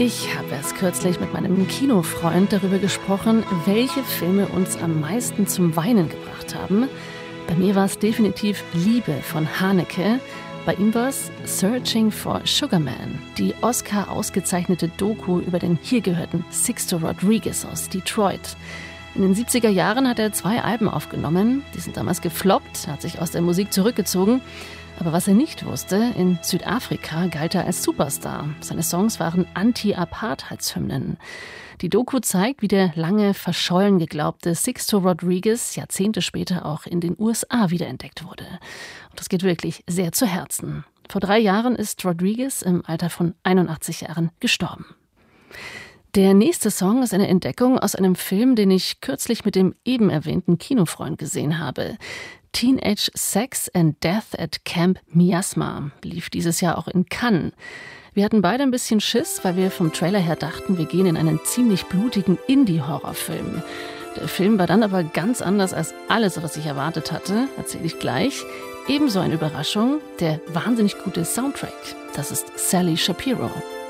Ich habe erst kürzlich mit meinem Kinofreund darüber gesprochen, welche Filme uns am meisten zum Weinen gebracht haben. Bei mir war es definitiv Liebe von Haneke. Bei ihm war es Searching for Sugar Man, die Oscar-ausgezeichnete Doku über den hier gehörten Sixto Rodriguez aus Detroit. In den 70er Jahren hat er 2 Alben aufgenommen. Die sind damals gefloppt, hat sich aus der Musik zurückgezogen. Aber was er nicht wusste, in Südafrika galt er als Superstar. Seine Songs waren Anti-Apartheidshymnen. Die Doku zeigt, wie der lange verschollen geglaubte Sixto Rodriguez Jahrzehnte später auch in den USA wiederentdeckt wurde. Und das geht wirklich sehr zu Herzen. Vor 3 Jahren ist Rodriguez im Alter von 81 Jahren gestorben. Der nächste Song ist eine Entdeckung aus einem Film, den ich kürzlich mit dem eben erwähnten Kinofreund gesehen habe. Teenage Sex and Death at Camp Miasma lief dieses Jahr auch in Cannes. Wir hatten beide ein bisschen Schiss, weil wir vom Trailer her dachten, wir gehen in einen ziemlich blutigen Indie-Horrorfilm. Der Film war dann aber ganz anders als alles, was ich erwartet hatte, erzähle ich gleich. Ebenso eine Überraschung, der wahnsinnig gute Soundtrack. Das ist Sally Shapiro.